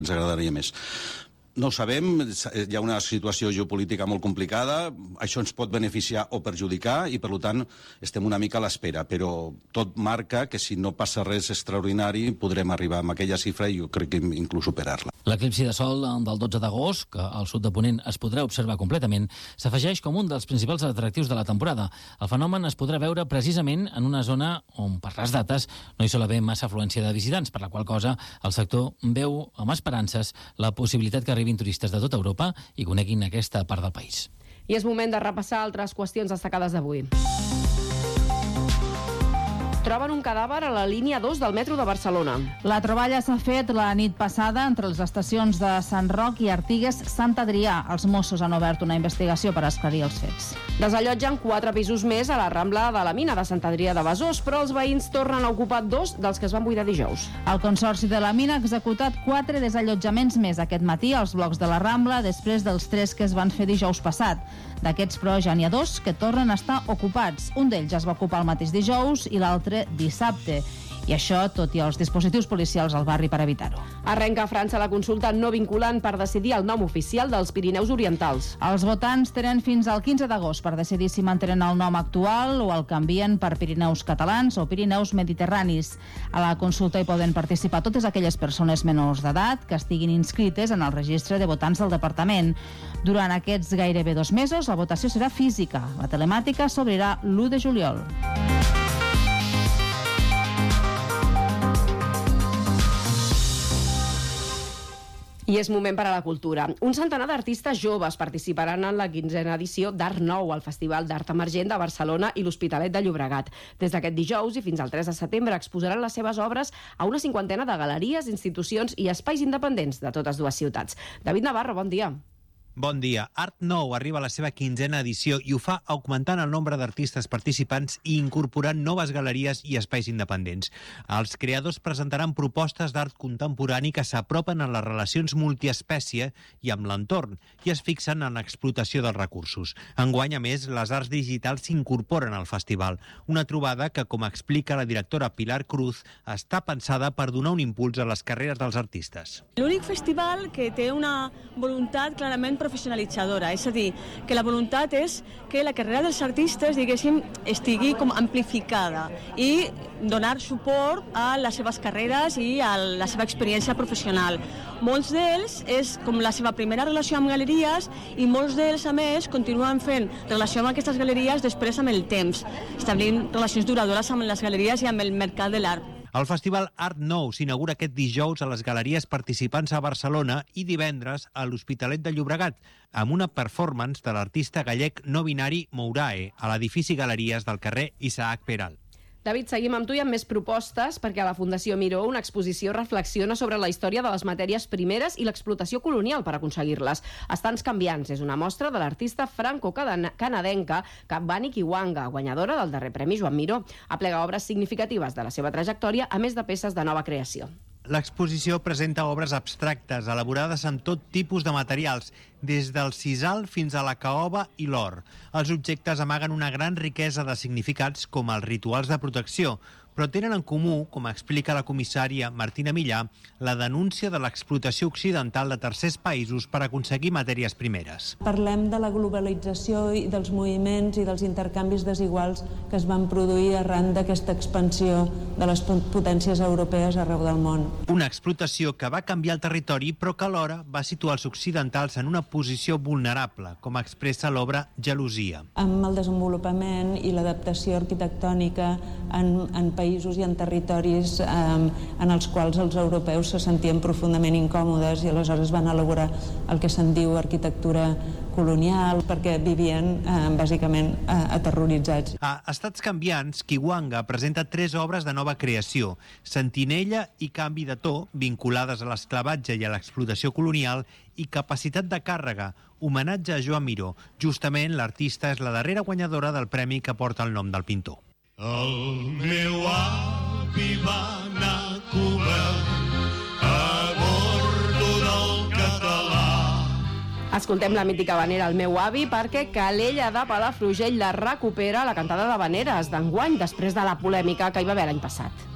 ens agradaria més. No ho sabem, hi ha una situació geopolítica molt complicada, això ens pot beneficiar o perjudicar i, per tant, estem una mica a l'espera, però tot marca que si no passa res extraordinari podrem arribar a aquella xifra i jo crec que inclús superar-la. L'eclipsi de sol del 12 d'agost, que al sud de Ponent es podrà observar completament, s'afegeix com un dels principals atractius de la temporada. El fenomen es podrà veure precisament en una zona on, per les dates, no hi sol haver massa afluència de visitants, per la qual cosa el sector veu amb esperances la possibilitat que arribin turistes de tota Europa i coneguin aquesta part del país. I és moment de repassar altres qüestions destacades d'avui. Troben un cadàver a la línia 2 del metro de Barcelona. La troballa s'ha fet la nit passada entre les estacions de Sant Roc i Artigues-Sant Adrià. Els Mossos han obert una investigació per esclarir els fets. Desallotgen 4 pisos més a la Rambla de la Mina de Sant Adrià de Besòs, però els veïns tornen a ocupar 2 dels que es van buidar dijous. El Consorci de la Mina ha executat 4 desallotjaments més aquest matí als blocs de la Rambla, després dels 3 que es van fer dijous passat. D'aquests, però, ja n'hi ha 2 que tornen a estar ocupats. Un d'ells es va ocupar el mateix dijous i l'altre dissabte. I això, tot i els dispositius policials al barri per evitar-ho. Arrenca a França la consulta no vinculant per decidir el nom oficial dels Pirineus Orientals. Els votants tenen fins al 15 d'agost per decidir si mantenen el nom actual o el canvien per Pirineus Catalans o Pirineus Mediterranis. A la consulta hi poden participar totes aquelles persones menors d'edat que estiguin inscrites en el registre de votants del departament. Durant aquests gairebé 2 mesos, la votació serà física. La telemàtica s'obrirà l'1 de juliol. I és moment per a la cultura. Un centenar d'artistes joves participaran en la 15a edició d'Art Nou, al Festival d'Art Emergent de Barcelona i l'Hospitalet de Llobregat. Des d'aquest dijous i fins al 3 de setembre exposaran les seves obres a una 50ena de galeries, institucions i espais independents de totes dues ciutats. David Navarro, bon dia. Bon dia. Art Nou arriba a la seva 15a edició i ho fa augmentant el nombre d'artistes participants i incorporant noves galeries i espais independents. Els creadors presentaran propostes d'art contemporani que s'apropen a les relacions multiespècie i amb l'entorn i es fixen en l'explotació dels recursos. Enguany, a més, les arts digitals s'incorporen al festival, una trobada que, com explica la directora Pilar Cruz, està pensada per donar un impuls a les carreres dels artistes. L'únic festival que té una voluntat clarament professionalitzadora, és a dir, que la voluntat és que la carrera dels artistes, diguéssim, estigui com amplificada i donar suport a les seves carreres i a la seva experiència professional. Molts d'ells és com la seva primera relació amb galeries i molts d'ells, a més, continuen fent relació amb aquestes galeries després amb el temps, establint relacions duradores amb les galeries i amb el mercat de l'art. El festival Art Nou s'inaugura aquest dijous a les galeries participants a Barcelona i divendres a l'Hospitalet de Llobregat, amb una performance de l'artista gallec no binari Mourae a l'edifici Galeries del carrer Isaac Peral. David, seguim amb tu i amb més propostes perquè a la Fundació Miró una exposició reflexiona sobre la història de les matèries primeres i l'explotació colonial per aconseguir-les. Estants canviants és una mostra de l'artista franco-canadenca Kabani Kiwanga, guanyadora del darrer Premi Joan Miró. Aplega obres significatives de la seva trajectòria, a més de peces de nova creació. L'exposició presenta obres abstractes, elaborades amb tot tipus de materials, des del sisal fins a la caoba i l'or. Els objectes amaguen una gran riquesa de significats com els rituals de protecció, però tenen en comú, com explica la comissària Martina Millà, la denúncia de l'explotació occidental de tercers països per aconseguir matèries primeres. Parlem de la globalització i dels moviments i dels intercanvis desiguals que es van produir arran d'aquesta expansió de les potències europees arreu del món. Una explotació que va canviar el territori però que alhora va situar els occidentals en una posició vulnerable, com expressa l'obra Gelosia. Amb el desenvolupament i l'adaptació arquitectònica en països i en territoris en els quals els europeus se sentien profundament incòmodes i aleshores van elaborar el que se'n diu arquitectura colonial perquè vivien bàsicament aterroritzats. A Estats canviants, Kiwanga presenta 3 obres de nova creació, Sentinella i Canvi de to, vinculades a l'esclavatge i a l'explotació colonial, i Capacitat de càrrega, homenatge a Joan Miró. Justament l'artista és la darrera guanyadora del premi que porta el nom del pintor. El meu avi va anar a Cuba a bordo del català. Escoltem la mítica habanera El meu avi perquè Calella de Palafrugell la recupera la cantada d'habaneres d'enguany després de la polèmica que hi va haver l'any passat.